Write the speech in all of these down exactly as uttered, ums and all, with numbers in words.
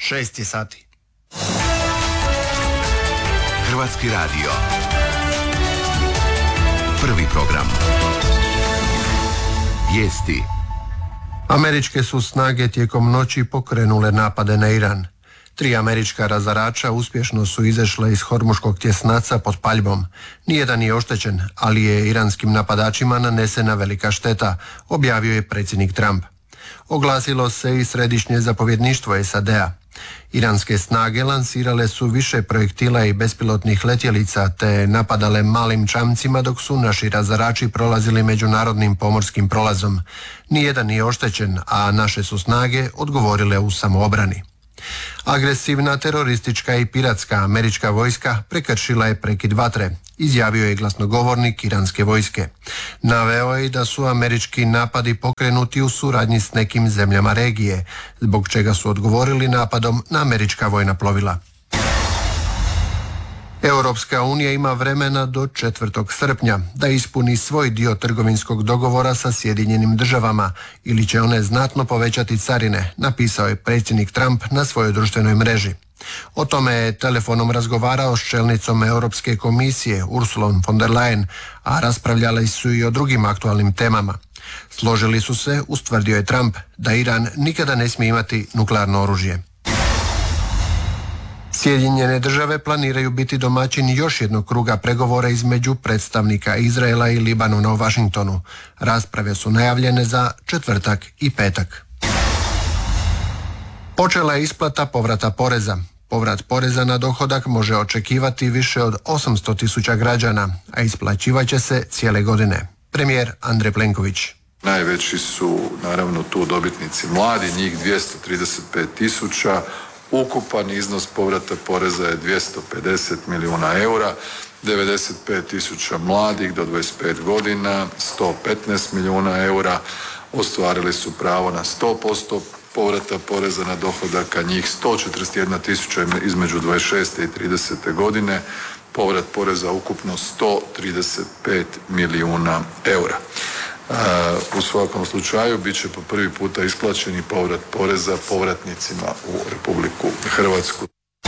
šest je sati. Hrvatski radio. Prvi program. Vijesti. Američke su snage tijekom noći pokrenule napade na Iran. Tri američka razarača uspješno su izašle iz Hormuškog tjesnaca pod paljbom. Nijedan nije oštećen, ali je iranskim napadačima nanesena velika šteta, objavio je predsjednik Trump. Oglasilo se i središnje zapovjedništvo S A D-a. Iranske snage lansirale su više projektila i bespilotnih letjelica te napadale malim čamcima dok su naši razarači prolazili međunarodnim pomorskim prolazom. Nijedan nije oštećen, a naše su snage odgovorile u samoobrani. Agresivna teroristička i piratska američka vojska prekršila je prekid vatre, izjavio je glasnogovornik iranske vojske. Naveo je da su američki napadi pokrenuti u suradnji s nekim zemljama regije, zbog čega su odgovorili napadom na američka vojna plovila. Europska unija ima vremena do četvrtog srpnja da ispuni svoj dio trgovinskog dogovora sa Sjedinjenim državama ili će one znatno povećati carine, napisao je predsjednik Trump na svojoj društvenoj mreži. O tome je telefonom razgovarao s čelnicom Europske komisije Ursulom von der Leyen, a raspravljali su i o drugim aktualnim temama. Složili su se, ustvrdio je Trump, da Iran nikada ne smije imati nuklearno oružje. Sjedinjene države planiraju biti domaćin još jednog kruga pregovora između predstavnika Izraela i Libanona u Washingtonu. Rasprave su najavljene za četvrtak i petak. Počela je isplata povrata poreza. Povrat poreza na dohodak može očekivati više od osamsto tisuća građana, a isplaćivaće se cijele godine. Premijer Andrej Plenković. Najveći su naravno tu dobitnici mladi, njih dvjesto trideset pet tisuća. Ukupan iznos povrata poreza je dvjesto pedeset milijuna eura, devedeset pet tisuća mladih do dvadeset pet godina, sto petnaest milijuna eura, ostvarili su pravo na sto posto povrata poreza na dohodak, a njih sto četrdeset jedna tisuća između dvadeset šeste i tridesete godine, povrat poreza ukupno sto trideset pet milijuna eura. U svakom slučaju bit će po prvi puta isplaćeni povrat poreza povratnicima u Republiku Hrvatsku.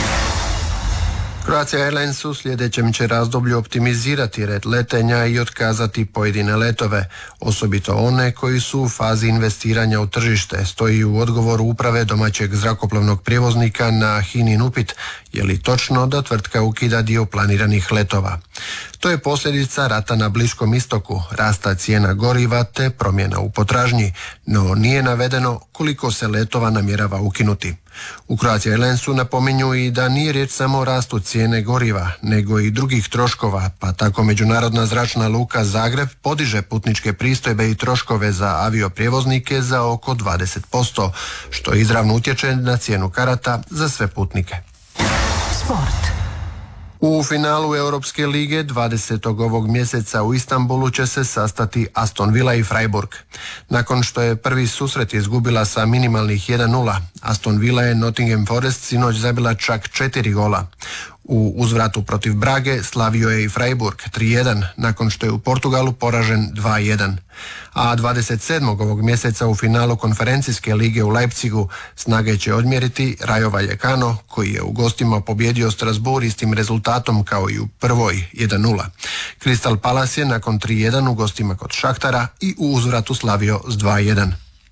Croatia Airlines u sljedećem će razdoblju optimizirati red letenja i otkazati pojedine letove, osobito one koji su u fazi investiranja u tržište, stoji u odgovoru uprave domaćeg zrakoplovnog prijevoznika na HINA-in upit je li točno da tvrtka ukida dio planiranih letova. To je posljedica rata na Bliskom istoku, rasta cijena goriva te promjena u potražnji, no nije navedeno koliko se letova namjerava ukinuti. U Croatia Airlinesu napominju i da nije riječ samo o rastu cijene goriva, nego i drugih troškova, pa tako Međunarodna zračna luka Zagreb podiže putničke pristojbe i troškove za avioprijevoznike za oko dvadeset posto, što izravno utječe na cijenu karata za sve putnike. Sport. U finalu Europske lige dvadesetog ovog mjeseca u Istanbulu će se sastati Aston Villa i Freiburg. Nakon što je prvi susret izgubila sa minimalnih jedan nula, Aston Villa je Nottingham Forest sinoć zabila čak četiri gola. U uzvratu protiv Brage slavio je i Freiburg tri jedan nakon što je u Portugalu poražen dva jedan. A dvadeset sedmog ovog mjeseca u finalu konferencijske lige u Leipzigu snage će odmjeriti Rayo Vallecano koji je u gostima pobjedio Strasbourg istim rezultatom kao i u prvoj jedan nula. Crystal Palace je nakon tri jedan u gostima kod Šahtara i u uzvratu slavio s dva jedan.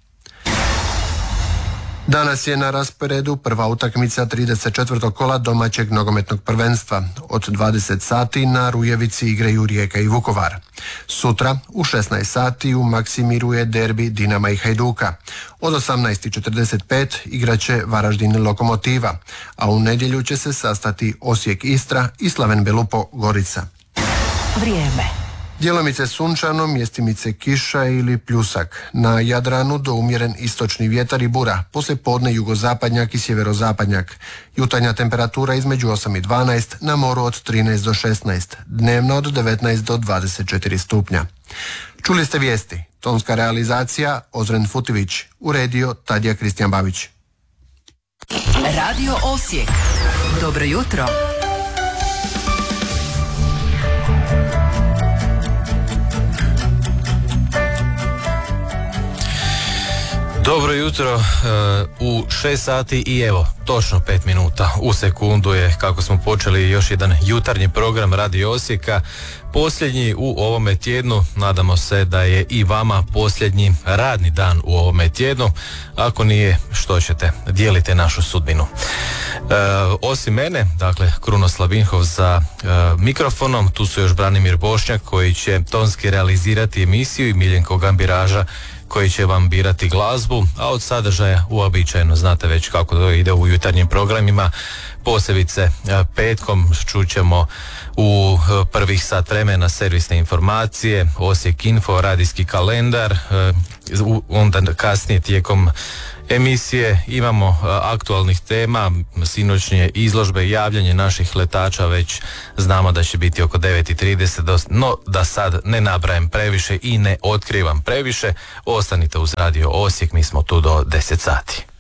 Danas je na rasporedu prva utakmica trideset četvrtog kola domaćeg nogometnog prvenstva. Od dvadeset sati na Rujevici igraju Rijeka i Vukovar. Sutra u šesnaest sati u Maksimiru je derbi Dinama i Hajduka. Od osamnaest i četrdeset pet igraće Varaždin Lokomotiva, a u nedjelju će se sastati Osijek Istra i Slaven Belupo Gorica. Vrijeme. Djelomice sunčano, mjestimice kiša ili pljusak. Na Jadranu do umjeren istočni vjetar i bura, poslije podne jugozapadnjak i sjeverozapadnjak. Jutarnja temperatura između osam i dvanaest, na moru od trinaest do šesnaest, dnevno od devetnaest do dvadeset četiri stupnja. Čuli ste vijesti, tonska realizacija Ozren Futivić, uredio Tadija Kristijan Babić. Radio Osijek. Dobro jutro. Dobro jutro, u šest sati i evo, točno pet minuta u sekundu je kako smo počeli još jedan jutarnji program Radio Osijeka, posljednji u ovome tjednu. Nadamo se da je i vama posljednji radni dan u ovome tjednu. Ako nije, što ćete, dijelite našu sudbinu. E, osim mene, dakle Krunoslav Vinhov za e, mikrofonom, tu su još Branimir Bošnjak koji će tonski realizirati emisiju i Miljenko Gambiraža koji će vam birati glazbu, a od sadržaja uobičajeno znate već kako to ide u jutarnjim programima, posebice petkom čućemo u prvih sat vremena servisne informacije, Osijek Info, radijski kalendar, onda kasnije tijekom emisije imamo aktualnih tema, sinoćnje izložbe, javljanje naših letača, već znamo da će biti oko devet i trideset, no da sad ne nabrajem previše i ne otkrivam previše, ostanite uz Radio Osijek, mi smo tu do deset sati.